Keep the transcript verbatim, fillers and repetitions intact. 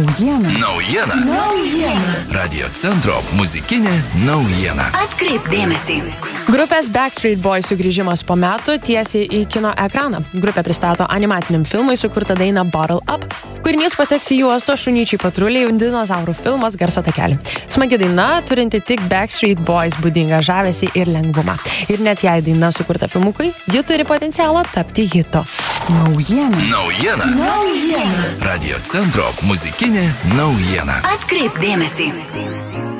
Naujiena. Naujiena. Naujiena. Radio centro muzikinė naujiena. Atkreipk dėmesį. Grupės Backstreet Boys sugrįžimas po metų tiesiai į kino ekraną. Grupė pristato animaciniam filmui sukurtą dainą Bottle Up. Kūrinys pateks į juostos Šunyčiai patruliai dinozaurų filmas Garso takelį. Smagi daina, turinti tik Backstreet Boys būdingą žavesį ir lengvumą. Ir net jei daina sukurta filmukui, ji turi potencialą tapti hito. Naujiena. Naujiena. Naujiena. Radio centro muzikinė naujiena. Atkreipk dėmesį.